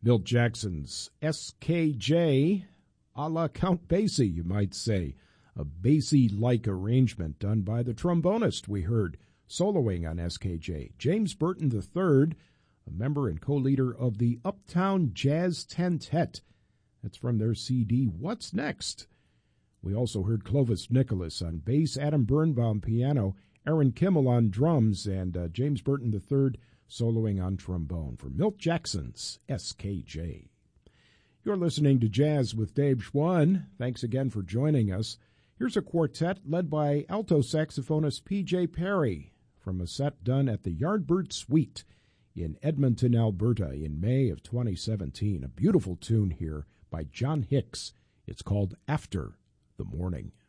Milt Jackson's SKJ, a la Count Basie, you might say. A Basie-like arrangement done by the trombonist we heard soloing on SKJ. James Burton III, a member and co-leader of the Uptown Jazz Tentet. That's from their CD, What's Next? We also heard Clovis Nicholas on bass, Adam Birnbaum piano, Aaron Kimmel on drums, and James Burton III soloing on trombone for Milt Jackson's SKJ. You're listening to Jazz with Dave Schwann. Thanks again for joining us. Here's a quartet led by alto saxophonist P.J. Perry from a set done at the Yardbird Suite in Edmonton, Alberta in May of 2017. A beautiful tune here by John Hicks. It's called After the Morning.